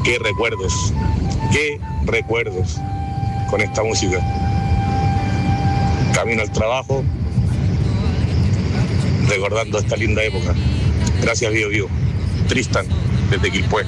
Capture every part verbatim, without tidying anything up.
Qué recuerdos, qué recuerdos con esta música. Camino al trabajo, recordando esta linda época. Gracias, Bio Bio. Tristan, desde Quilpué.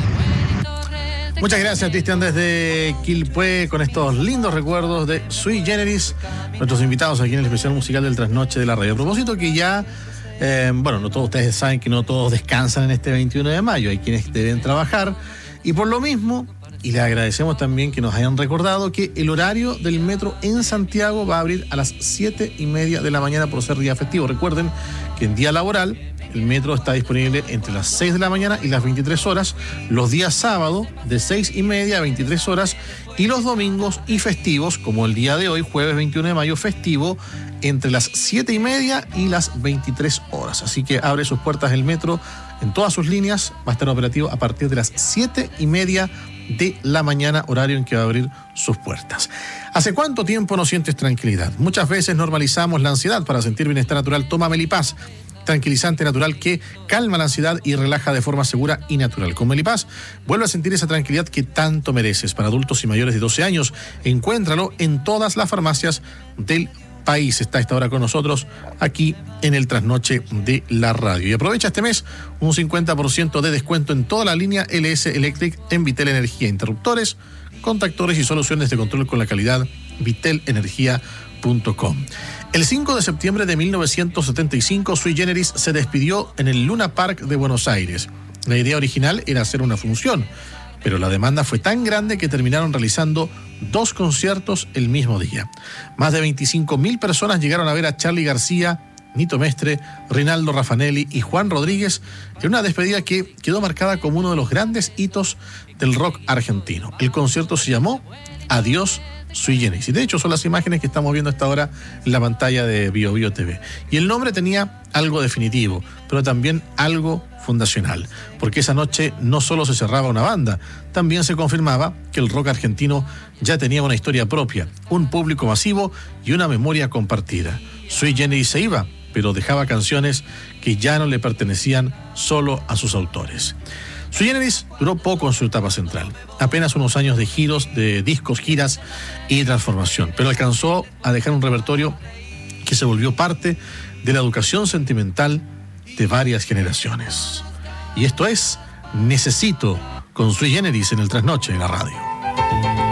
Muchas gracias, Cristian, desde Quilpué, con estos lindos recuerdos de Sui Generis, nuestros invitados aquí en el especial musical del Trasnoche de la Radio. A propósito que ya, eh, bueno, no todos ustedes saben que no todos descansan en este veintiuno de mayo, hay quienes deben trabajar, y por lo mismo, y les agradecemos también que nos hayan recordado que el horario del metro en Santiago va a abrir a las siete y media de la mañana por ser día festivo. Recuerden que en día laboral el metro está disponible entre las seis de la mañana y las veintitrés horas, los días sábado de seis y media a veintitrés horas y los domingos y festivos, como el día de hoy, jueves veintiuno de mayo, festivo, entre las siete y media y las veintitrés horas. Así que abre sus puertas el metro en todas sus líneas, va a estar operativo a partir de las siete y media de la mañana, horario en que va a abrir sus puertas. ¿Hace cuánto tiempo no sientes tranquilidad? Muchas veces normalizamos la ansiedad. Para sentir bienestar natural, toma Melipaz, tranquilizante natural que calma la ansiedad y relaja de forma segura y natural. Con Melipaz, vuelve a sentir esa tranquilidad que tanto mereces. Para adultos y mayores de doce años, encuéntralo en todas las farmacias del país. Está a esta hora con nosotros aquí en el Trasnoche de la Radio. Y aprovecha este mes un cincuenta por ciento de descuento en toda la línea L S Electric en Vitel Energía. Interruptores, contactores y soluciones de control con la calidad vitel energía punto com. El cinco de septiembre de mil novecientos setenta y cinco, Sui Generis se despidió en el Luna Park de Buenos Aires. La idea original era hacer una función, pero la demanda fue tan grande que terminaron realizando dos conciertos el mismo día. Más de veinticinco mil personas llegaron a ver a Charly García, Nito Mestre, Rinaldo Raffanelli y Juan Rodríguez en una despedida que quedó marcada como uno de los grandes hitos del rock argentino. El concierto se llamó Adiós Sui Generis. Y de hecho son las imágenes que estamos viendo hasta ahora en la pantalla de Bio Bio T V. Y el nombre tenía algo definitivo, pero también algo fundacional, porque esa noche no solo se cerraba una banda, también se confirmaba que el rock argentino ya tenía una historia propia, un público masivo y una memoria compartida. Sui Generis se iba, pero dejaba canciones que ya no le pertenecían solo a sus autores. Sui Generis duró poco en su etapa central, apenas unos años de giros, de discos, giras y transformación, pero alcanzó a dejar un repertorio que se volvió parte de la educación sentimental de varias generaciones. Y esto es Necesito, con Sui Generis en el Trasnoche de la Radio.